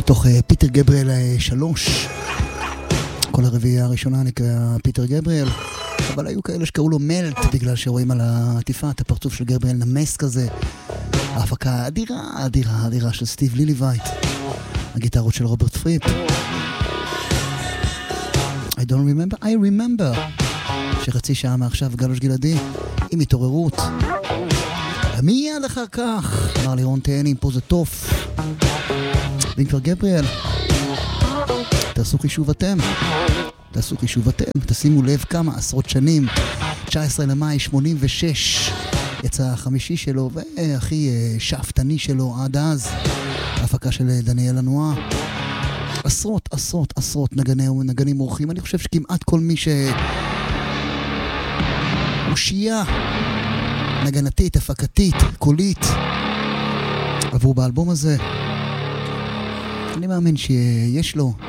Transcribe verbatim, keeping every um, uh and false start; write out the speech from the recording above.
מתוך פיטר גבריאל שלוש. כל הרביעייה הראשונה נקרא פיטר גבריאל, אבל היו כאלה שקראו לו מלט, בגלל שרואים על העטיפה את הפרצוף של גבריאל נמס כזה. ההפקה אדירה, אדירה, אדירה של סטיב ליליווייט. הגיטרות של רוברט פריפ. I don't remember, I remember. שחצי שעה מעכשיו גלוש גלעדי, עם התעוררות. מיד אחר כך, אמר לי רון תהני, פה זה טוף. ואם כבר גבריאל, תעשו חישוב אתם. תעשו חישוב אתם. תשימו לב כמה עשרות שנים. תשעה עשר למאי שמונים ושש. יצא החמישי שלו, והכי שאפתני שלו עד אז. ההפקה של דניאל לנועה. עשרות, עשרות, עשרות נגנים, נגנים אורחים. אני חושב שכמעט כל מי ש... אושייה נגנתית, הפקתית, קולית עברו באלבום הזה. אני מאמין שיש לו